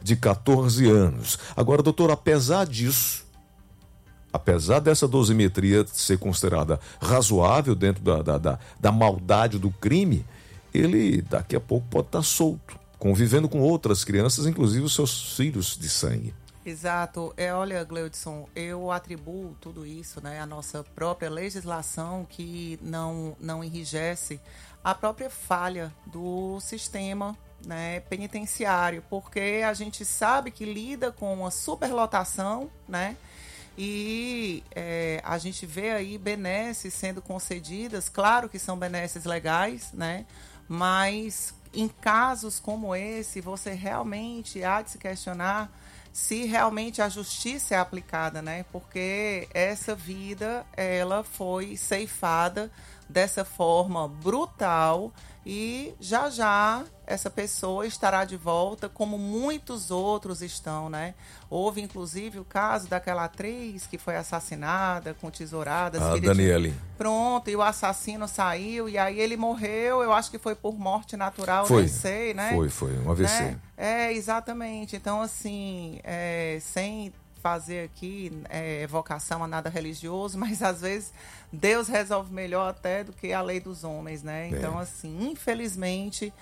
de 14 anos. Agora, doutor, apesar disso, apesar dessa dosimetria ser considerada razoável dentro da maldade do crime, ele daqui a pouco pode estar solto, convivendo com outras crianças, inclusive os seus filhos de sangue. Exato. Olha, Gleudson, eu atribuo tudo isso, né, à nossa própria legislação que não enrijece a própria falha do sistema, né, penitenciário, porque a gente sabe que lida com uma superlotação, né, e a gente vê aí benesses sendo concedidas, claro que são benesses legais, né, mas em casos como esse, você realmente há de se questionar se realmente a justiça é aplicada, né? Porque essa vida, ela foi ceifada dessa forma brutal e já essa pessoa estará de volta, como muitos outros estão, né? Houve, inclusive, o caso daquela atriz que foi assassinada com tesouradas. A Daniele. Pronto, e o assassino saiu, e aí ele morreu, eu acho que foi por morte natural, foi, nem sei, né? Foi, um AVC. Né? Exatamente. Então, assim, sem fazer aqui evocação a nada religioso, mas às vezes Deus resolve melhor até do que a lei dos homens, né? Então, assim, infelizmente,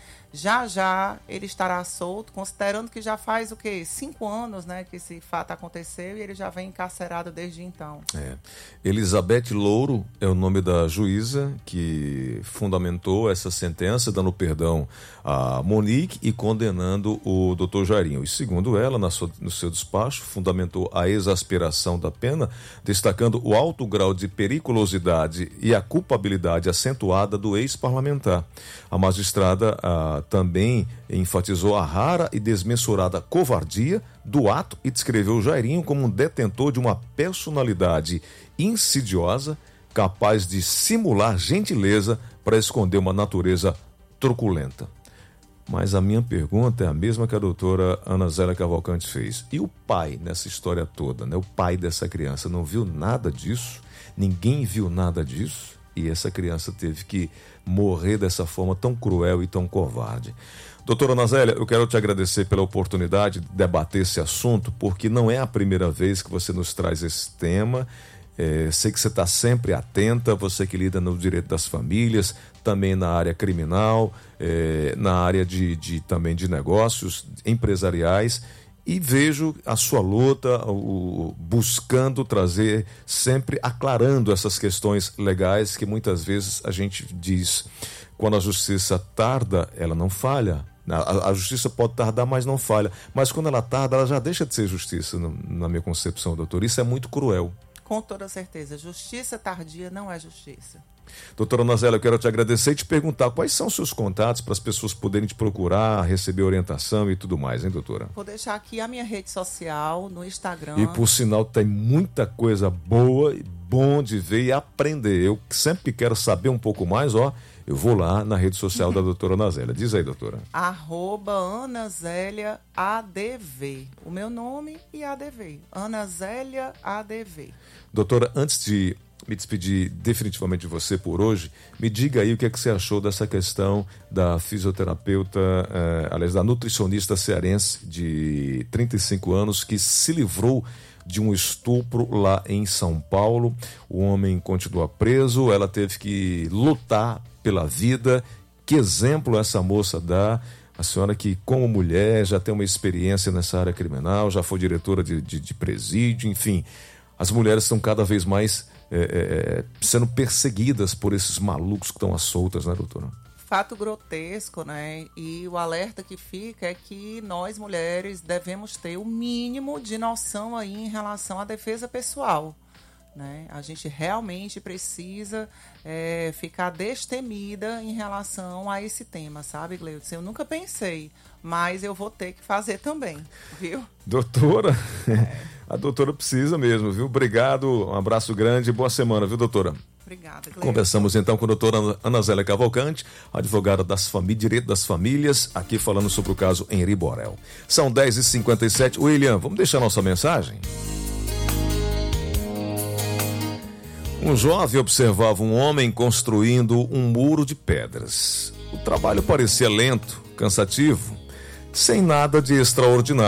já ele estará solto, considerando que já faz 5 anos, né, que esse fato aconteceu e ele já vem encarcerado desde então. Elizabeth Louro é o nome da juíza que fundamentou essa sentença, dando perdão a Monique e condenando o Dr. Jairinho. E segundo ela, no seu despacho, fundamentou a exasperação da pena, destacando o alto grau de periculosidade e a culpabilidade acentuada do ex-parlamentar. A magistrada também enfatizou a rara e desmensurada covardia do ato e descreveu o Jairinho como um detentor de uma personalidade insidiosa, capaz de simular gentileza para esconder uma natureza truculenta. Mas a minha pergunta é a mesma que a doutora Ana Zélia Cavalcante fez. E o pai nessa história toda, né? O pai dessa criança não viu nada disso? Ninguém viu nada disso? E essa criança teve que morrer dessa forma tão cruel e tão covarde. Doutora Ana Zélia, eu quero te agradecer pela oportunidade de debater esse assunto, porque não é a primeira vez que você nos traz esse tema. Sei que você está sempre atenta, você que lida no direito das famílias, também na área criminal, na área também de negócios empresariais, e vejo a sua luta buscando trazer, sempre aclarando essas questões legais que muitas vezes a gente diz, quando a justiça tarda, ela não falha. A justiça pode tardar, mas não falha. Mas quando ela tarda, ela já deixa de ser justiça, na minha concepção, doutor. Isso é muito cruel. Com toda certeza. Justiça tardia não é justiça. Doutora Ana Zélia, eu quero te agradecer e te perguntar quais são os seus contatos para as pessoas poderem te procurar, receber orientação e tudo mais, hein, doutora? Vou deixar aqui a minha rede social no Instagram. E por sinal tem muita coisa boa e bom de ver e aprender. Eu sempre quero saber um pouco mais, eu vou lá na rede social da doutora Ana Zélia. Diz aí, doutora. @AnaZéliaADV. O meu nome e ADV. Ana Zélia ADV. Doutora, antes de me despedir definitivamente de você por hoje, me diga aí o que é que você achou dessa questão da fisioterapeuta, aliás, da nutricionista cearense de 35 anos que se livrou de um estupro lá em São Paulo. O homem continua preso, ela teve que lutar pela vida. Que exemplo essa moça dá? A senhora que, como mulher, já tem uma experiência nessa área criminal, já foi diretora de presídio, enfim. As mulheres estão cada vez mais sendo perseguidas por esses malucos que estão às soltas, né, doutora? Fato grotesco, né? E o alerta que fica é que nós, mulheres, devemos ter o mínimo de noção aí em relação à defesa pessoal, né? A gente realmente precisa ficar destemida em relação a esse tema, sabe, Gleudson? Eu nunca pensei, mas eu vou ter que fazer também, viu? Doutora, a doutora precisa mesmo, viu? Obrigado, um abraço grande e boa semana, viu, doutora? Obrigada, Gleudson. Conversamos então com a doutora Ana Zélia Cavalcante, advogada direito das famílias, aqui falando sobre o caso Henri Borel. São 10h57. William, vamos deixar nossa mensagem? Um jovem observava um homem construindo um muro de pedras. O trabalho parecia lento, cansativo, sem nada de extraordinário.